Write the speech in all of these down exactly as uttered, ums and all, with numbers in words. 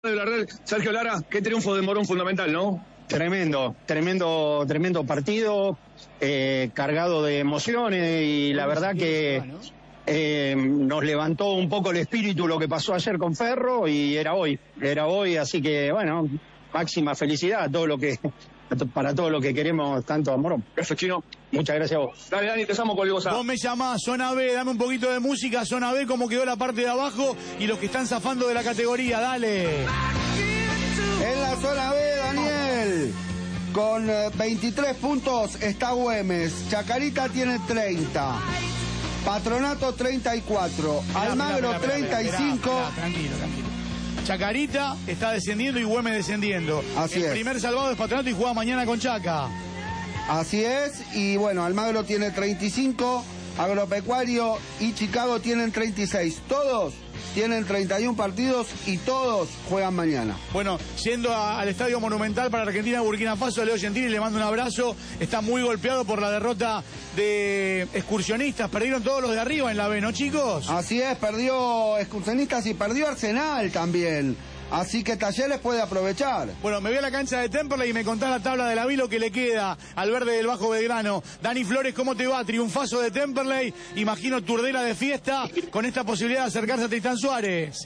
de la red, Sergio Lara, qué triunfo de Morón fundamental, ¿no? Tremendo, tremendo, tremendo partido, eh, cargado de emociones y la verdad que eh, nos levantó un poco el espíritu lo que pasó ayer con Ferro y era hoy, era hoy, así que bueno, máxima felicidad a todo lo que, para todo lo que queremos tanto a Morón. Eso, Chino. Muchas gracias a vos. Dale, Dani, te llamo cualquier cosa. Vos me llamás, Zona B, dame un poquito de música, Zona B, cómo quedó la parte de abajo y los que están zafando de la categoría, dale. En la zona B, Daniel, con veintitrés puntos está Güemes, Chacarita tiene treinta, Patronato treinta y cuatro, Mirá, Almagro mirá, mirá, treinta y cinco. mirá, mirá, tranquilo, tranquilo. Chacarita está descendiendo y Güemes descendiendo. Así El es. primer salvado es Patronato y juega mañana con Chaca. Así es, y bueno, Almagro tiene treinta y cinco, Agropecuario y Chicago tienen treinta y seis. Todos tienen treinta y uno partidos y todos juegan mañana. Bueno, yendo a, al Estadio Monumental para Argentina, Burkina Faso, Leo Gentili le mando un abrazo. Está muy golpeado por la derrota de Excursionistas. Perdieron todos los de arriba en la B, ¿no, chicos? Así es, perdió Excursionistas y perdió Arsenal también. Así que Talleres puede aprovechar. Bueno, me voy a la cancha de Temperley y me contás la tabla de la B, lo que le queda al verde del Bajo Belgrano. Dani Flores, ¿cómo te va? Triunfazo de Temperley. Imagino Turdera de fiesta con esta posibilidad de acercarse a Tristán Suárez.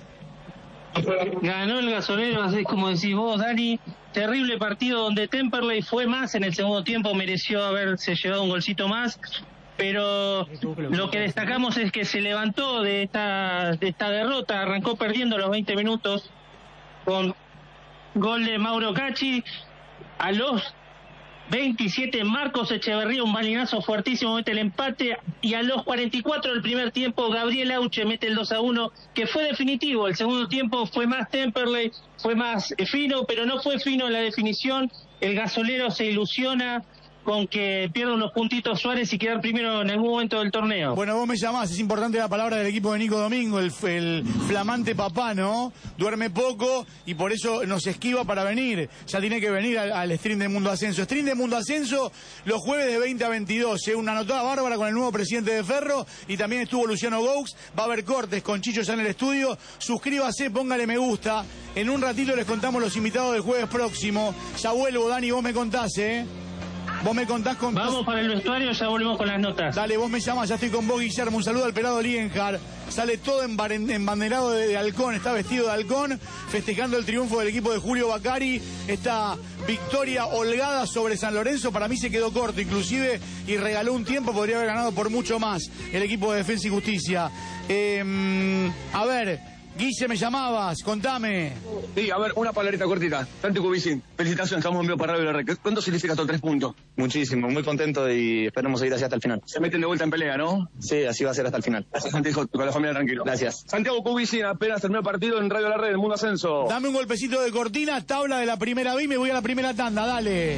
Ganó el Gasolero, así como decís vos, Dani. Terrible partido donde Temperley fue más en el segundo tiempo, mereció haberse llevado un golcito más. Pero lo que destacamos es que se levantó de esta, de esta derrota, arrancó perdiendo los veinte minutos con gol de Mauro Cacci. A los veintisiete Marcos Echeverría, un balinazo fuertísimo, mete el empate, y a los cuarenta y cuatro del primer tiempo Gabriel Auche mete el dos a uno, que fue definitivo. El segundo tiempo fue más Temperley, fue más fino, pero no fue fino en la definición. El Gasolero se ilusiona con que pierda unos puntitos Suárez y quedar primero en algún momento del torneo. Bueno, vos me llamás, es importante la palabra del equipo de Nico Domingo, el, el flamante papá, ¿no? Duerme poco y por eso nos esquiva para venir. Ya tiene que venir al, al stream de Mundo Ascenso. Stream de Mundo Ascenso los jueves de veinte a veintidós. ¿eh? Una anotada bárbara con el nuevo presidente de Ferro y también estuvo Luciano Gaux. Va a haber cortes con Chicho ya en el estudio. Suscríbase, póngale me gusta. En un ratito les contamos los invitados del jueves próximo. Ya vuelvo, Dani, vos me contás, ¿eh? Vos me contás con... Vamos para el vestuario, ya volvemos con las notas. Dale, vos me llamás, ya estoy con vos, Guillermo. Un saludo al pelado Lienhard. Sale todo embanderado de, de halcón, está vestido de halcón, festejando el triunfo del equipo de Julio Bacari. Esta victoria holgada sobre San Lorenzo, para mí se quedó corto, inclusive, y regaló un tiempo, podría haber ganado por mucho más el equipo de Defensa y Justicia. Eh, a ver... Guille, me llamabas, contame. Sí, a ver, una palabrita cortita. Santi Cubicín, felicitaciones, estamos en vivo para Radio La Red. ¿Cuánto significa estos tres puntos? Muchísimo, muy contento y esperemos seguir así hasta el final. Se meten de vuelta en pelea, ¿no? Sí, así va a ser hasta el final. Gracias, Santiago, con la familia tranquilo. Gracias. Santiago Cubicín, apenas terminó el partido en Radio La Red, el Mundo Ascenso. Dame un golpecito de cortina, tabla de la primera B y me voy a la primera tanda, dale.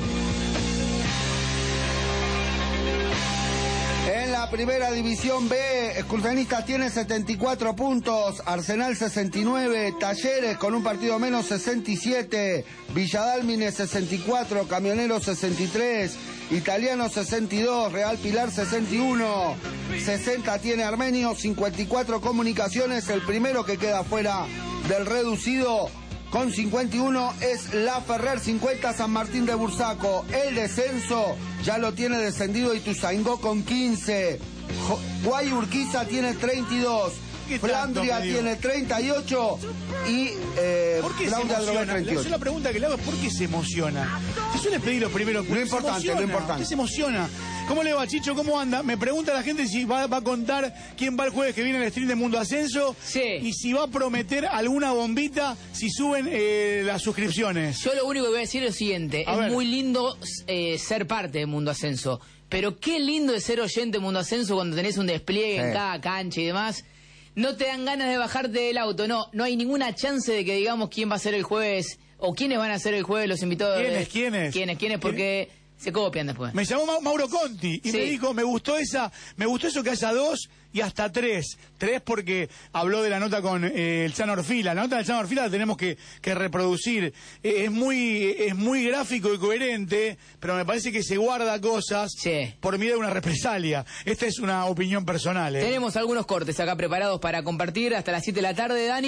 En la primera división B, Excursionistas tiene setenta y cuatro puntos, Arsenal sesenta y nueve, Talleres con un partido menos sesenta y siete, Villadálmine sesenta y cuatro, Camioneros sesenta y tres, Italiano sesenta y dos, Real Pilar sesenta y uno, sesenta tiene Armenio, cincuenta y cuatro Comunicaciones, el primero que queda fuera del reducido con cincuenta y uno es La Ferrer, cincuenta San Martín de Bursaco. El descenso ya lo tiene descendido Ituzaingó con quince. Guay Urquiza tiene treinta y dos. Flandria tiene treinta y ocho y eh, ¿Por qué Claudia se emociona? treinta y ocho. Es una pregunta que le hago, es ¿por qué se emociona? Se suele pedir los primeros. Lo importante, lo importante. ¿Por qué se emociona? ¿Cómo le va, Chicho? ¿Cómo anda? Me pregunta la gente si va, va a contar quién va el jueves que viene al stream de Mundo Ascenso. Sí. Y si va a prometer alguna bombita si suben eh, las suscripciones. Yo lo único que voy a decir es lo siguiente. A es ver. muy lindo eh, ser parte de Mundo Ascenso. Pero qué lindo es ser oyente de Mundo Ascenso cuando tenés un despliegue Sí. en cada cancha y demás. No te dan ganas de bajarte del auto, no. No hay ninguna chance de que digamos quién va a ser el jueves o quiénes van a ser el jueves los invitados. ¿Quiénes? de- ¿Quiénes? ¿Quiénes? ¿Quiénes? Porque se copian después. Me llamó Ma- Mauro Conti y Sí. me dijo, me gustó esa, me gustó eso que haya dos y hasta tres. Tres porque habló de la nota con eh, el Chano Orfila. La nota del Chano Orfila la tenemos que, que reproducir. Eh, es muy es muy gráfico y coherente, pero me parece que se guarda cosas Sí. por miedo a una represalia. Esta es una opinión personal. ¿eh? Tenemos algunos cortes acá preparados para compartir hasta las siete de la tarde, Dani.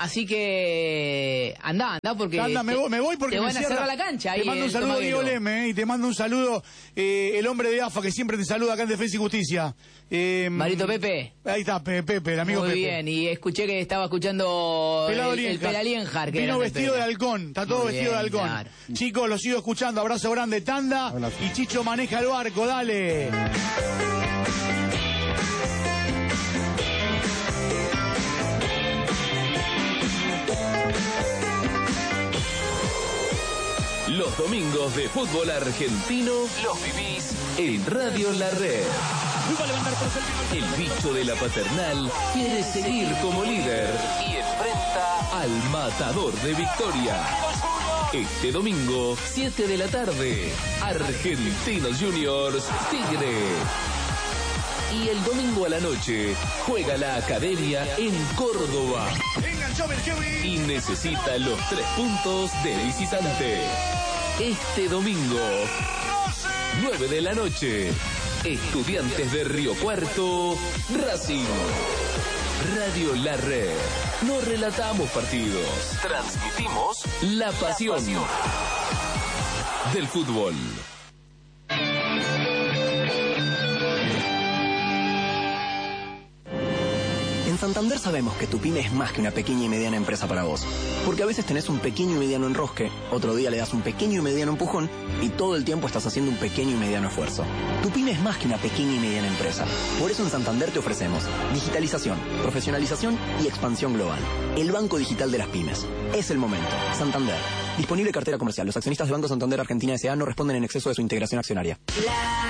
Así que anda, anda porque anda, me voy, me voy porque te me van a cierra cerrar la cancha. Te ahí mando un saludo a Diego Leme, eh, y te mando un saludo eh, el hombre de A F A que siempre te saluda acá en Defensa y Justicia. Eh, Marito Pepe. Ahí está, Pepe, Pepe, el amigo Muy Pepe. bien, y escuché que estaba escuchando Pelado el, el Pelalienjar. Vino vestido de halcón, está todo Muy vestido bien, de halcón. claro. Chicos, los sigo escuchando, abrazo grande, tanda. Abrazo. Y Chicho maneja el barco, dale. Los domingos de fútbol argentino los vivís en Radio La Red. El bicho de la Paternal quiere seguir como líder y enfrenta al matador de Victoria. Este domingo, siete de la tarde, Argentinos Juniors Tigre. Y el domingo a la noche, juega la Academia en Córdoba. Y necesita los tres puntos de visitante. Este domingo, nueve de la noche, Estudiantes de Río Cuarto, Racing. Radio La Red. No relatamos partidos, transmitimos la pasión, la pasión del fútbol. En Santander sabemos que tu pyme es más que una pequeña y mediana empresa para vos. Porque a veces tenés un pequeño y mediano enrosque, otro día le das un pequeño y mediano empujón y todo el tiempo estás haciendo un pequeño y mediano esfuerzo. Tu pyme es más que una pequeña y mediana empresa. Por eso en Santander te ofrecemos digitalización, profesionalización y expansión global. El banco digital de las pymes. Es el momento. Santander. Disponible cartera comercial. Los accionistas de Banco Santander Argentina S A no responden en exceso de su integración accionaria. La